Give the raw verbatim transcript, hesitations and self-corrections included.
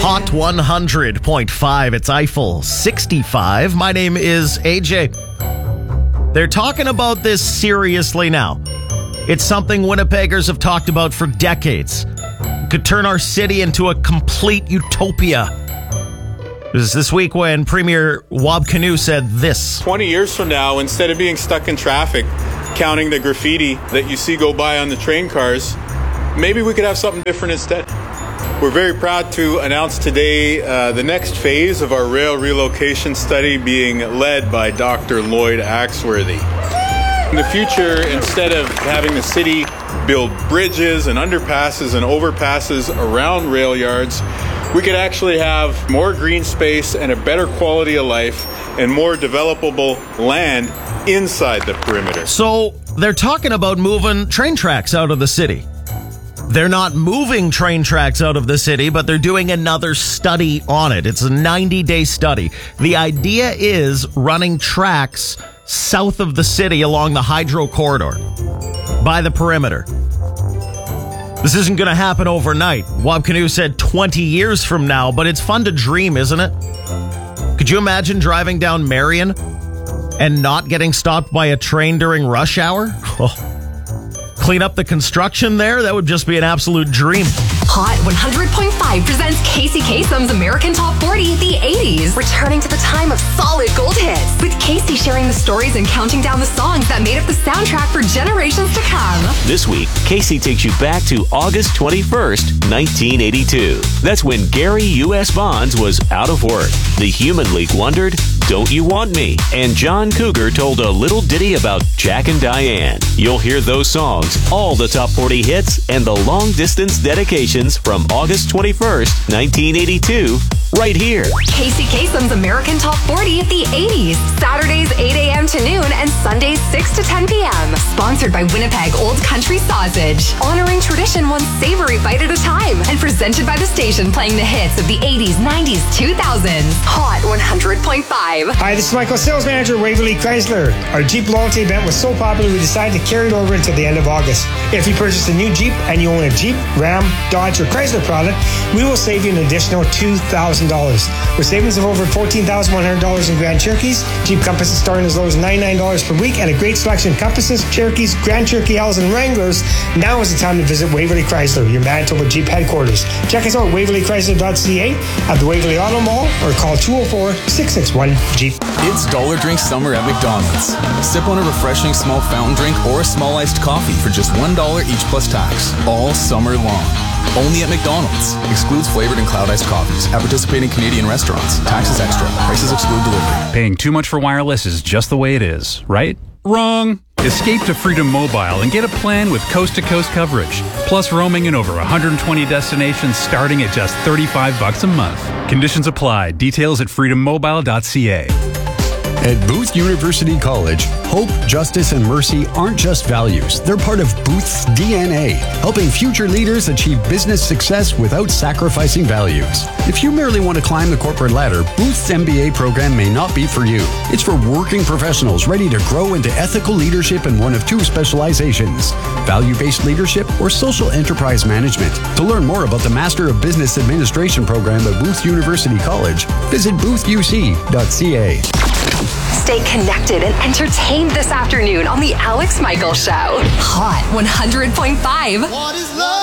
Hot one hundred point five. It's Eiffel sixty-five. My name is A J. They're talking about this seriously now. It's something Winnipeggers have talked about for decades. It could turn our city into a complete utopia. It was this week when Premier Wab Kinew said this. twenty years from now, instead of being stuck in traffic, counting the graffiti that you see go by on the train cars, maybe we could have something different instead. We're very proud to announce today uh, the next phase of our rail relocation study being led by Doctor Lloyd Axworthy. In the future, instead of having the city build bridges and underpasses and overpasses around rail yards, we could actually have more green space and a better quality of life and more developable land inside the perimeter. So they're talking about moving train tracks out of the city. They're not moving train tracks out of the city, but they're doing another study on it. It's a ninety-day study. The idea is running tracks south of the city along the Hydro Corridor by the perimeter. This isn't going to happen overnight. Wab Kinew said twenty years from now, but it's fun to dream, isn't it? Could you imagine driving down Marion and not getting stopped by a train during rush hour? Oh. Clean up the construction there? That would just be an absolute dream. Hot one hundred point five presents Casey Kasem's American Top forty, the eighties. Returning to the time of solid gold hits, with Casey sharing the stories and counting down the songs that made up the soundtrack for generations to come. This week, Casey takes you back to August twenty-first, nineteen eighty-two. That's when Gary U S Bonds was out of work. The Human League wondered, "Don't you want me?" And John Cougar told a little ditty about Jack and Diane. You'll hear those songs, all the top forty hits, and the long-distance dedications from August twenty-first, nineteen eighty-two, right here. Casey Kasem's American Top forty, the eighties. Saturdays eight a.m. to noon and Sundays six to ten p.m. Sponsored by Winnipeg Old Country Sausage. Honoring tradition one savory bite at a time. And presented by the station playing the hits of the eighties, nineties, two thousands. Hot one hundred point five. Hi, this is Michael, sales manager, Waverly Chrysler. Our Jeep loyalty event was so popular we decided to carry it over until the end of August. If you purchase a new Jeep and you own a Jeep, Ram, Dodge, or Chrysler product, we will save you an additional two thousand dollars. With savings of over fourteen thousand one hundred dollars in Grand Cherokees, Jeep Compasses starting as low as ninety-nine dollars per week, and a great selection of Compasses, Cherokees, Grand Cherokee L's, and Wranglers. Now is the time to visit Waverly Chrysler, your Manitoba Jeep headquarters. Check us out at waverly chrysler dot c a, at the Waverly Auto Mall, or call two oh four, six six one, Jeep. It's Dollar Drink Summer at McDonald's. Sip on a refreshing small fountain drink or a small iced coffee for just one dollar each plus tax, all summer long. Only at McDonald's. Excludes flavored and cloud iced coffees at participating Canadian restaurants. Taxes extra. Prices exclude delivery. Paying too much for wireless is just the way it is, right? Wrong. Escape to Freedom Mobile and get a plan with coast-to-coast coverage, plus roaming in over one hundred twenty destinations starting at just thirty-five bucks a month. Conditions apply. Details at freedom mobile dot c a. At Booth University College, hope, justice, and mercy aren't just values. They're part of Booth's D N A, helping future leaders achieve business success without sacrificing values. If you merely want to climb the corporate ladder, Booth's M B A program may not be for you. It's for working professionals ready to grow into ethical leadership in one of two specializations, value-based leadership or social enterprise management. To learn more about the Master of Business Administration program at Booth University College, visit booth u c dot c a. Stay connected and entertained this afternoon on The Alex Michaels Show. Hot one hundred point five. What is love?